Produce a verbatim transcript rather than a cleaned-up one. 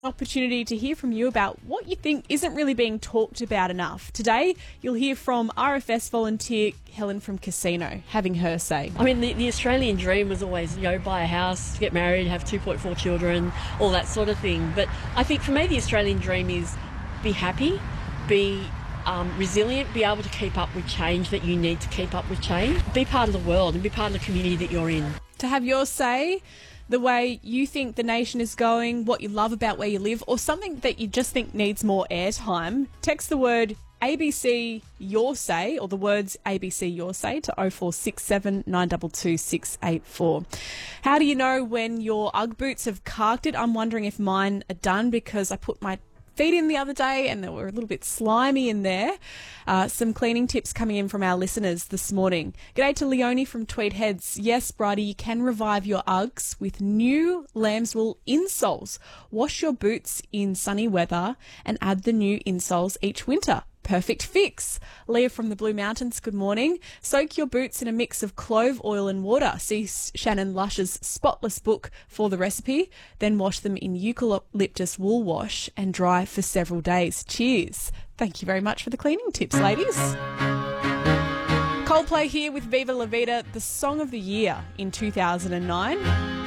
Opportunity to hear from you about what you think isn't really being talked about enough. Today, you'll hear from R F S volunteer Helen from Casino, having her say. I mean, the, the Australian dream was always, you know, buy a house, get married, have two point four children, all that sort of thing. But I think for me, the Australian dream is be happy, be um, resilient, be able to keep up with change that you need to keep up with change, be part of the world and be part of the community that you're in. To have your say, the way you think the nation is going, what you love about where you live, or something that you just think needs more airtime, text the word A B C Your Say, or the words A B C Your Say, to oh four six seven, nine two two, six eight four. How do you know when your Ugg boots have carked it? I'm wondering if mine are done because I put my feet in the other day and they were a little bit slimy in there. Uh, some cleaning tips coming in from our listeners this morning. G'day to Leonie from Tweed Heads. Yes, Bridie, you can revive your Uggs with new lambswool insoles. Wash your boots in sunny weather and add the new insoles each winter. Perfect fix. Leah from the Blue Mountains, good morning. Soak your boots in a mix of clove oil and water. See Shannon Lush's Spotless book for the recipe. Then wash them in eucalyptus wool wash and dry for several days. Cheers. Thank you very much for the cleaning tips, ladies. Coldplay here with Viva La Vida, the song of the year in two thousand nine.